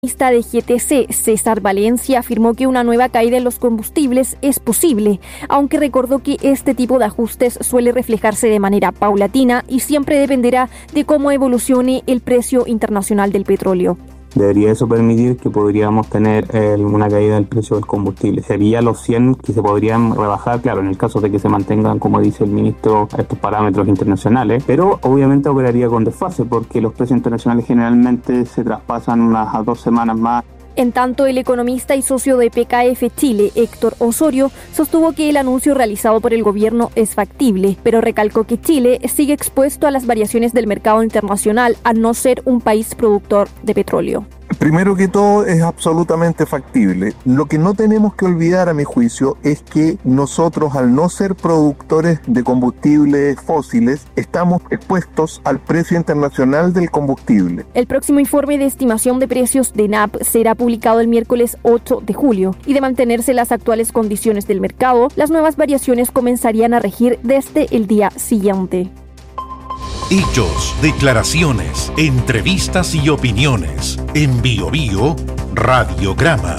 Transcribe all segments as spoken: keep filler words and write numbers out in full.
De G T C, César Valencia, afirmó que una nueva caída en los combustibles es posible, aunque recordó que este tipo de ajustes suele reflejarse de manera paulatina y siempre dependerá de cómo evolucione el precio internacional del petróleo. Debería eso permitir que podríamos tener eh, una caída del precio del combustible. Sería los cien que se podrían rebajar, claro, en el caso de que se mantengan, como dice el ministro, estos parámetros internacionales, pero obviamente operaría con desfase porque los precios internacionales generalmente se traspasan unas a dos semanas más. En tanto, el economista y socio de P K F Chile, Héctor Osorio, sostuvo que el anuncio realizado por el gobierno es factible, pero recalcó que Chile sigue expuesto a las variaciones del mercado internacional al no ser un país productor de petróleo. Primero que todo, es absolutamente factible. Lo que no tenemos que olvidar, a mi juicio, es que nosotros, al no ser productores de combustibles fósiles, estamos expuestos al precio internacional del combustible. El próximo informe de estimación de precios de N A P será publicado el miércoles ocho de julio, y de mantenerse las actuales condiciones del mercado, las nuevas variaciones comenzarían a regir desde el día siguiente. Hechos, declaraciones, entrevistas y opiniones. En Bio Bio, Radiograma.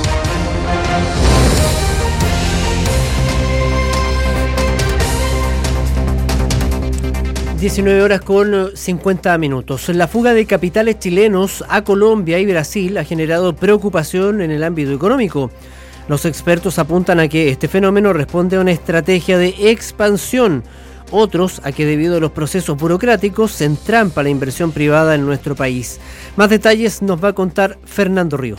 diecinueve horas con cincuenta minutos. La fuga de capitales chilenos a Colombia y Brasil ha generado preocupación en el ámbito económico. Los expertos apuntan a que este fenómeno responde a una estrategia de expansión. Otros a que debido a los procesos burocráticos se entrampa la inversión privada en nuestro país. Más detalles nos va a contar Fernando Ríos.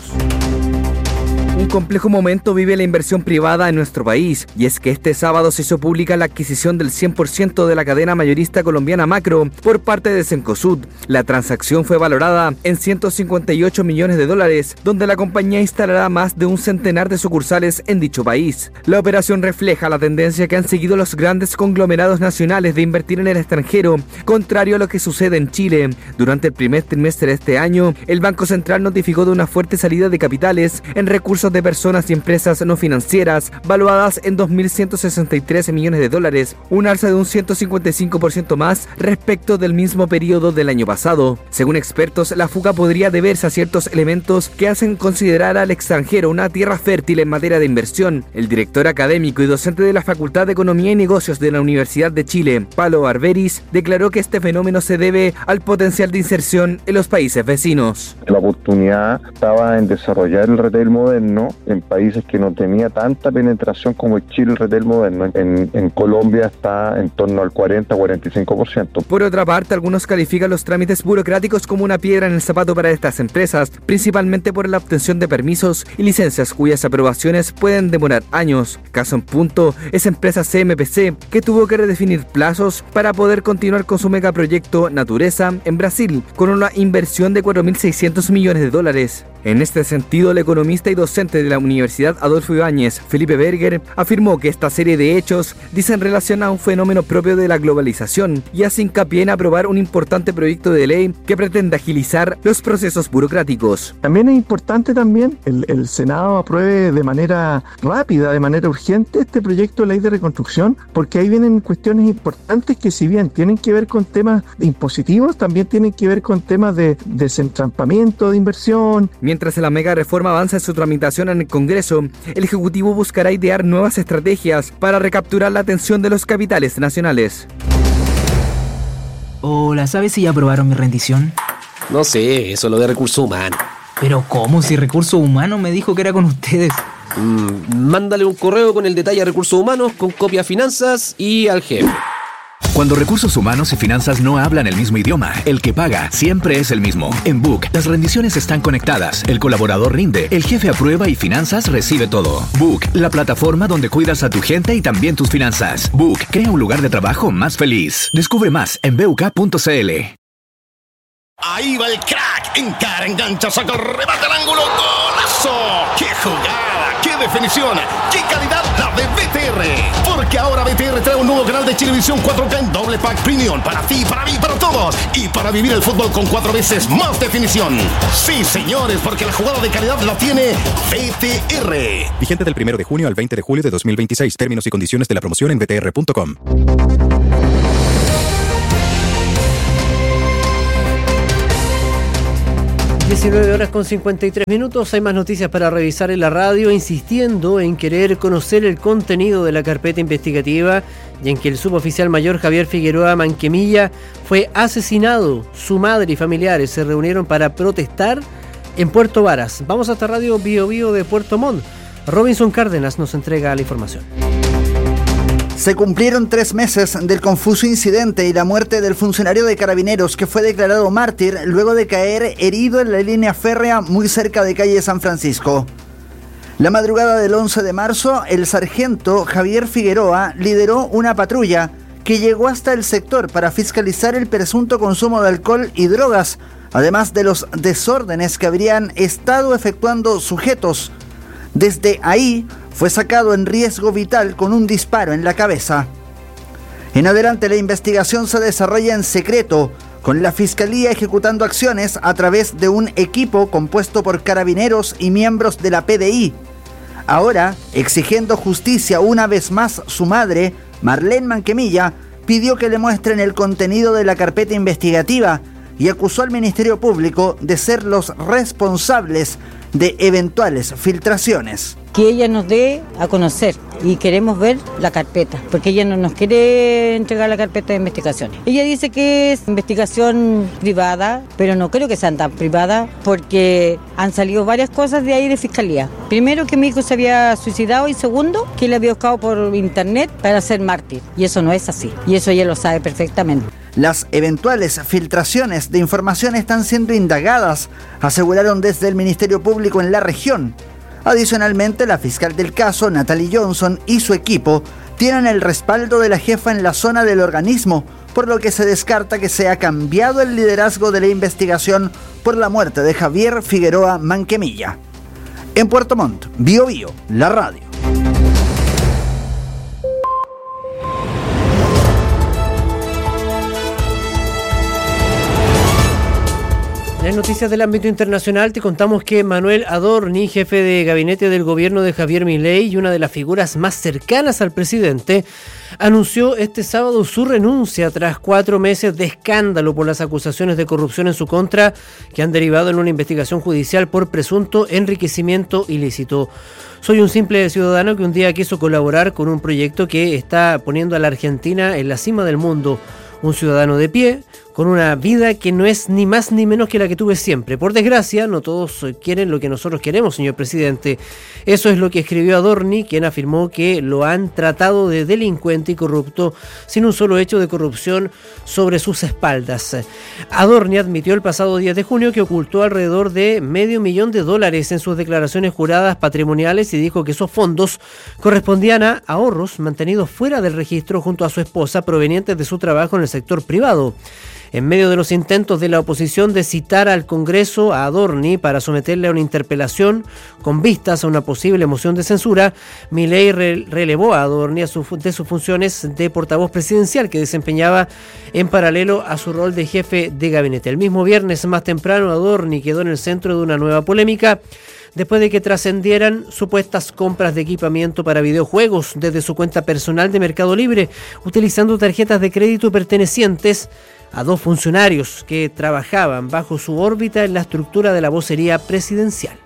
Un complejo momento vive la inversión privada en nuestro país, y es que este sábado se hizo pública la adquisición del cien por ciento de la cadena mayorista colombiana Macro por parte de Cencosud. La transacción fue valorada en ciento cincuenta y ocho millones de dólares, donde la compañía instalará más de un centenar de sucursales en dicho país. La operación refleja la tendencia que han seguido los grandes conglomerados nacionales de invertir en el extranjero, contrario a lo que sucede en Chile. Durante el primer trimestre de este año, el Banco Central notificó de una fuerte salida de capitales en recursos de personas y empresas no financieras, valuadas en dos mil ciento sesenta y tres millones de dólares, un alza de un ciento cincuenta y cinco por ciento más respecto del mismo periodo del año pasado. Según expertos, la fuga podría deberse a ciertos elementos que hacen considerar al extranjero una tierra fértil en materia de inversión. El director académico y docente de la Facultad de Economía y Negocios de la Universidad de Chile, Palo Barberis, declaró que este fenómeno se debe al potencial de inserción en los países vecinos. La oportunidad estaba en desarrollar el retail moderno en países que no tenía tanta penetración como Chile el retail moderno. En, en Colombia está en torno al cuarenta a cuarenta y cinco por ciento. Por otra parte, algunos califican los trámites burocráticos como una piedra en el zapato para estas empresas, principalmente por la obtención de permisos y licencias cuyas aprobaciones pueden demorar años. Caso en punto es empresa C M P C, que tuvo que redefinir plazos para poder continuar con su megaproyecto Natureza en Brasil, con una inversión de cuatro mil seiscientos millones de dólares. En este sentido, el economista y docente de la Universidad Adolfo Ibáñez, Felipe Berger, afirmó que esta serie de hechos dicen relación a un fenómeno propio de la globalización y hace hincapié en aprobar un importante proyecto de ley que pretende agilizar los procesos burocráticos. También es importante también el, el Senado apruebe de manera rápida, de manera urgente este proyecto de ley de reconstrucción, porque ahí vienen cuestiones importantes que, si bien tienen que ver con temas impositivos, también tienen que ver con temas de desentrampamiento de inversión. Mientras la mega reforma avanza en su tramitación en el Congreso, el Ejecutivo buscará idear nuevas estrategias para recapturar la atención de los capitales nacionales. Hola, ¿sabes si ya aprobaron mi rendición? No sé, eso es lo de recursos humanos. ¿Pero cómo? Si recursos humanos me dijo que era con ustedes. Mm, mándale un correo con el detalle a recursos humanos, con copia a finanzas y al jefe. Cuando recursos humanos y finanzas no hablan el mismo idioma, el que paga siempre es el mismo. En Book, las rendiciones están conectadas, el colaborador rinde, el jefe aprueba y finanzas recibe todo. Book, la plataforma donde cuidas a tu gente y también tus finanzas. Book, crea un lugar de trabajo más feliz. Descubre más en b u k punto c l. Ahí va el crack, encara, engancha, saca, remata al ángulo, ¡golazo! ¡Qué jugada! ¡Qué definición! ¡Qué calidad la de B T R! Porque ahora B T R trae un nuevo canal de Chilevisión cuatro K en doble pack premium para ti, para mí, para todos, y para vivir el fútbol con cuatro veces más definición. Sí, señores, porque la jugada de calidad la tiene B T R. Vigente del primero de junio al veinte de julio de dos mil veintiséis. Términos y condiciones de la promoción en b t r punto com. diecinueve horas con cincuenta y tres minutos. Hay más noticias para revisar en la radio, insistiendo en querer conocer el contenido de la carpeta investigativa y en que el suboficial mayor Javier Figueroa Manquemilla fue asesinado. Su madre y familiares se reunieron para protestar en Puerto Varas. Vamos hasta Radio Bio Bio de Puerto Montt. Robinson Cárdenas nos entrega la información. Se cumplieron tres meses del confuso incidente y la muerte del funcionario de Carabineros que fue declarado mártir luego de caer herido en la línea férrea muy cerca de calle San Francisco. La madrugada del once de marzo, el sargento Javier Figueroa lideró una patrulla que llegó hasta el sector para fiscalizar el presunto consumo de alcohol y drogas, además de los desórdenes que habrían estado efectuando sujetos. Desde ahí fue sacado en riesgo vital con un disparo en la cabeza. En adelante la investigación se desarrolla en secreto, con la Fiscalía ejecutando acciones a través de un equipo compuesto por carabineros y miembros de la P D I. Ahora, exigiendo justicia una vez más, su madre, Marlene Manquemilla, pidió que le muestren el contenido de la carpeta investigativa y acusó al Ministerio Público de ser los responsables de eventuales filtraciones. Que ella nos dé a conocer y queremos ver la carpeta, porque ella no nos quiere entregar la carpeta de investigaciones. Ella dice que es investigación privada, pero no creo que sean tan privada, porque han salido varias cosas de ahí de fiscalía. Primero, que mi hijo se había suicidado, y segundo, que le había buscado por internet para ser mártir, y eso no es así, y eso ella lo sabe perfectamente. Las eventuales filtraciones de información están siendo indagadas, aseguraron desde el Ministerio Público en la región. Adicionalmente, la fiscal del caso, Natalie Johnson, y su equipo tienen el respaldo de la jefa en la zona del organismo, por lo que se descarta que se ha cambiado el liderazgo de la investigación por la muerte de Javier Figueroa Manquemilla. En Puerto Montt, Bio Bio, la radio. En noticias del ámbito internacional te contamos que Manuel Adorni, jefe de gabinete del gobierno de Javier Milei y una de las figuras más cercanas al presidente, anunció este sábado su renuncia tras cuatro meses de escándalo por las acusaciones de corrupción en su contra que han derivado en una investigación judicial por presunto enriquecimiento ilícito. Soy un simple ciudadano que un día quiso colaborar con un proyecto que está poniendo a la Argentina en la cima del mundo. Un ciudadano de pie, con una vida que no es ni más ni menos que la que tuve siempre. Por desgracia, no todos quieren lo que nosotros queremos, señor presidente. Eso es lo que escribió Adorni, quien afirmó que lo han tratado de delincuente y corrupto sin un solo hecho de corrupción sobre sus espaldas. Adorni admitió el pasado diez de junio que ocultó alrededor de medio millón de dólares en sus declaraciones juradas patrimoniales y dijo que esos fondos correspondían a ahorros mantenidos fuera del registro junto a su esposa provenientes de su trabajo en el sector privado. En medio de los intentos de la oposición de citar al Congreso a Adorni para someterle a una interpelación con vistas a una posible moción de censura, Milei re- relevó a Adorni a su, de sus funciones de portavoz presidencial que desempeñaba en paralelo a su rol de jefe de gabinete. El mismo viernes más temprano, Adorni quedó en el centro de una nueva polémica después de que trascendieran supuestas compras de equipamiento para videojuegos desde su cuenta personal de Mercado Libre, utilizando tarjetas de crédito pertenecientes a dos funcionarios que trabajaban bajo su órbita en la estructura de la vocería presidencial.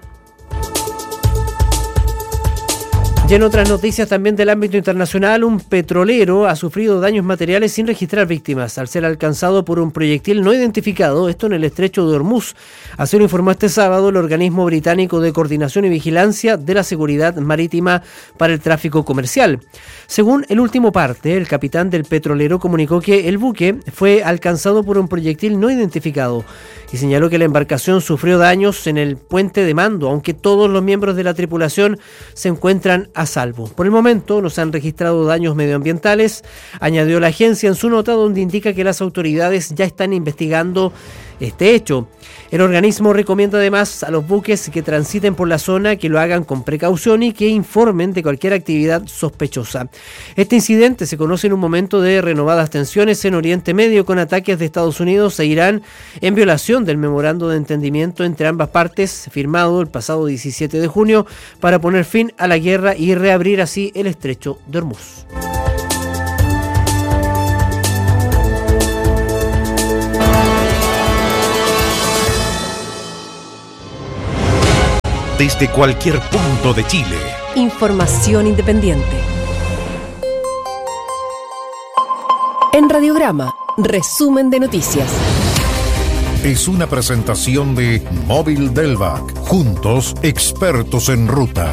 Y en otras noticias también del ámbito internacional, un petrolero ha sufrido daños materiales sin registrar víctimas al ser alcanzado por un proyectil no identificado, esto en el estrecho de Hormuz. Así lo informó este sábado el organismo británico de coordinación y vigilancia de la seguridad marítima para el tráfico comercial. Según el último parte, el capitán del petrolero comunicó que el buque fue alcanzado por un proyectil no identificado y señaló que la embarcación sufrió daños en el puente de mando, aunque todos los miembros de la tripulación se encuentran a salvo. Por el momento no se han registrado daños medioambientales, añadió la agencia en su nota, donde indica que las autoridades ya están investigando este hecho. El organismo recomienda además a los buques que transiten por la zona que lo hagan con precaución y que informen de cualquier actividad sospechosa. Este incidente se conoce en un momento de renovadas tensiones en Oriente Medio, con ataques de Estados Unidos e Irán en violación del memorando de entendimiento entre ambas partes firmado el pasado diecisiete de junio para poner fin a la guerra y reabrir así el estrecho de Hormuz. desde cualquier punto de Chile. Información independiente. En Radiograma, resumen de noticias. Es una presentación de Móvil Delvac. Juntos, expertos en ruta.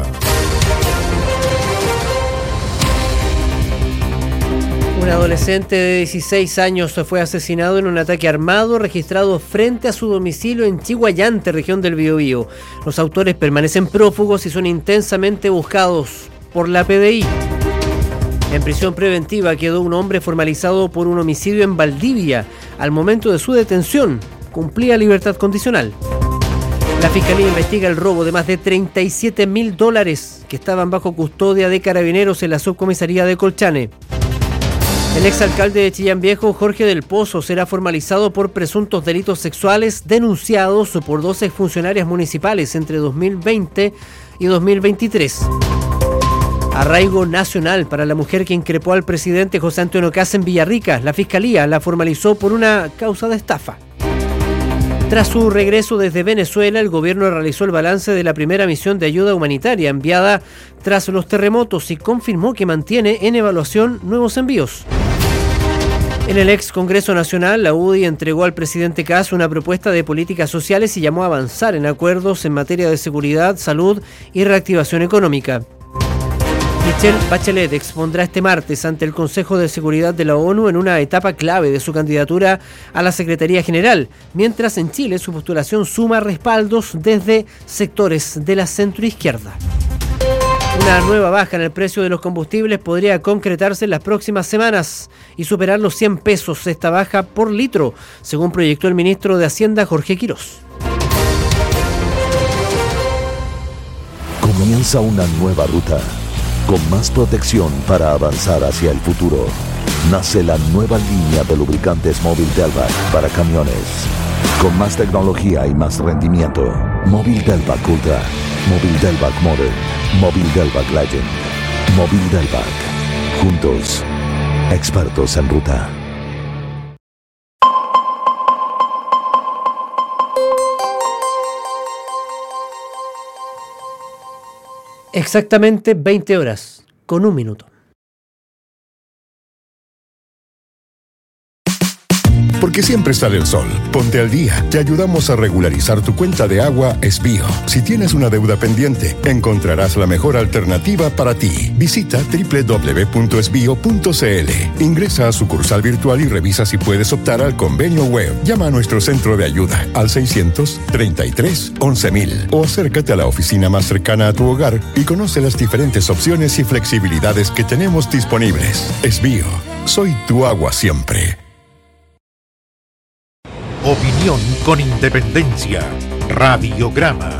Un adolescente de dieciséis años fue asesinado en un ataque armado registrado frente a su domicilio en Chiguayante, región del Biobío. Los autores permanecen prófugos y son intensamente buscados por la P D I. En prisión preventiva quedó un hombre formalizado por un homicidio en Valdivia. Al momento de su detención, cumplía libertad condicional. La Fiscalía investiga el robo de más de treinta y siete mil dólares que estaban bajo custodia de carabineros en la subcomisaría de Colchane. El exalcalde de Chillán Viejo, Jorge del Pozo, será formalizado por presuntos delitos sexuales denunciados por dos exfuncionarias municipales entre dos mil veinte y dos mil veintitrés. Arraigo nacional para la mujer que increpó al presidente José Antonio Kast en Villarrica. La Fiscalía la formalizó por una causa de estafa. Tras su regreso desde Venezuela, el gobierno realizó el balance de la primera misión de ayuda humanitaria enviada tras los terremotos y confirmó que mantiene en evaluación nuevos envíos. En el ex Congreso Nacional, la U D I entregó al presidente Kast una propuesta de políticas sociales y llamó a avanzar en acuerdos en materia de seguridad, salud y reactivación económica. Michelle Bachelet expondrá este martes ante el Consejo de Seguridad de la ONU en una etapa clave de su candidatura a la Secretaría General, mientras en Chile su postulación suma respaldos desde sectores de la centroizquierda. Una nueva baja en el precio de los combustibles podría concretarse en las próximas semanas y superar los cien pesos esta baja por litro, según proyectó el ministro de Hacienda Jorge Quirós. Comienza una nueva ruta. Con más protección para avanzar hacia el futuro, nace la nueva línea de lubricantes Móvil Delvac para camiones. Con más tecnología y más rendimiento, Móvil Delvac Ultra, Móvil Delvac Modern, Móvil Delvac Legend, Móvil Delvac. Juntos, expertos en ruta. Exactamente veinte horas, con un minuto. Porque siempre sale el sol. Ponte al día. Te ayudamos a regularizar tu cuenta de agua Esbío. Si tienes una deuda pendiente, encontrarás la mejor alternativa para ti. Visita doble u doble u doble u punto esbío punto c l. Ingresa a sucursal virtual y revisa si puedes optar al convenio web. Llama a nuestro centro de ayuda al seiscientos treinta y tres once mil o acércate a la oficina más cercana a tu hogar y conoce las diferentes opciones y flexibilidades que tenemos disponibles. Esbío. Soy tu agua siempre. Opinión con independencia. Radiograma.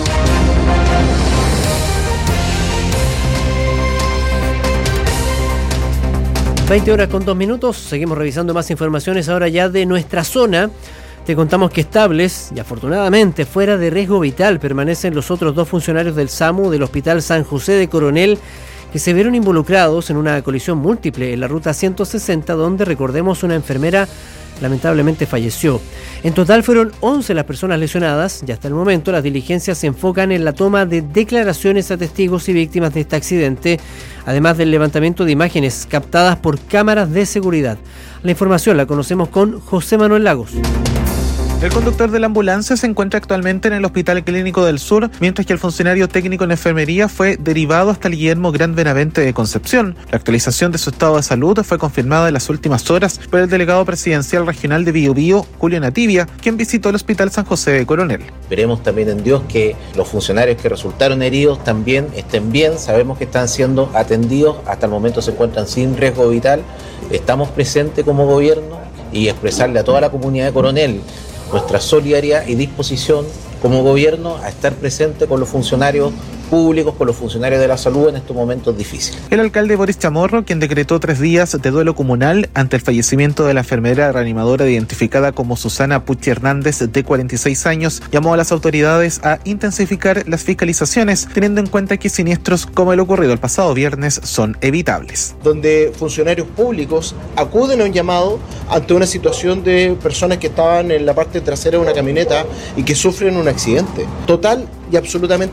veinte horas con dos minutos. Seguimos revisando más informaciones ahora ya de nuestra zona. Te contamos que estables y afortunadamente fuera de riesgo vital permanecen los otros dos funcionarios del SAMU del Hospital San José de Coronel que se vieron involucrados en una colisión múltiple en la ruta ciento sesenta, donde, recordemos, una enfermera lamentablemente falleció. En total fueron once las personas lesionadas y hasta el momento las diligencias se enfocan en la toma de declaraciones a testigos y víctimas de este accidente, además del levantamiento de imágenes captadas por cámaras de seguridad. La información la conocemos con José Manuel Lagos. El conductor de la ambulancia se encuentra actualmente en el Hospital Clínico del Sur, mientras que el funcionario técnico en enfermería fue derivado hasta el Guillermo Gran Benavente de Concepción. La actualización de su estado de salud fue confirmada en las últimas horas por el delegado presidencial regional de Biobío, Julio Nativia, quien visitó el Hospital San José de Coronel. Esperemos también en Dios que los funcionarios que resultaron heridos también estén bien. Sabemos que están siendo atendidos, hasta el momento se encuentran sin riesgo vital. Estamos presentes como gobierno y expresarle a toda la comunidad de Coronel nuestra solidaridad y disposición como gobierno a estar presente con los funcionarios públicos, con los funcionarios de la salud en estos momentos difíciles. El alcalde Boris Chamorro, quien decretó tres días de duelo comunal ante el fallecimiento de la enfermera reanimadora identificada como Susana Pucci Hernández, de cuarenta y seis años, llamó a las autoridades a intensificar las fiscalizaciones, teniendo en cuenta que siniestros como el ocurrido el pasado viernes son evitables. Donde funcionarios públicos acuden a un llamado ante una situación de personas que estaban en la parte trasera de una camioneta y que sufren un accidente. Total y absolutamente